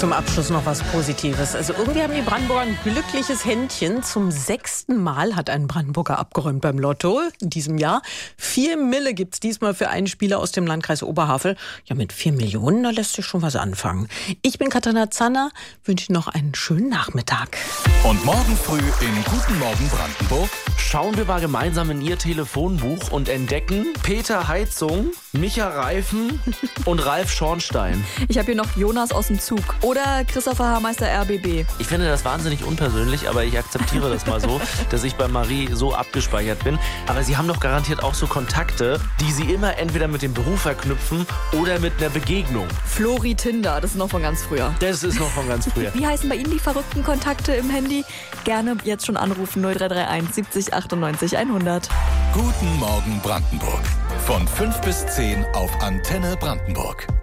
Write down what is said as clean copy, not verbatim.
Zum Abschluss noch was Positives. Also irgendwie haben die Brandenburger ein glückliches Händchen. Zum 6. Mal hat ein Brandenburger abgeräumt beim Lotto in diesem Jahr. 4 Mille gibt's diesmal für einen Spieler aus dem Landkreis Oberhavel. Ja, mit 4 Millionen, da lässt sich schon was anfangen. Ich bin Katharina Zanner, wünsche noch einen schönen Nachmittag. Und morgen früh in Guten Morgen Brandenburg schauen wir mal gemeinsam in Ihr Telefonbuch und entdecken Peter Heizung, Micha Reifen und Ralf Schornstein. Ich habe hier noch Jonas aus dem Zug oder Christopher Haarmeister RBB. Ich finde das wahnsinnig unpersönlich, aber ich akzeptiere das mal so, dass ich bei Marie so abgespeichert bin. Aber Sie haben doch garantiert auch so Kontakte, die Sie immer entweder mit dem Beruf verknüpfen oder mit einer Begegnung. Flori Tinder, das ist noch von ganz früher. Das ist noch von ganz früher. Wie heißen bei Ihnen die verrückten Kontakte im Handy? Gerne jetzt schon anrufen 0331 70 98 100. Guten Morgen Brandenburg. Von 5 bis 10 auf Antenne Brandenburg.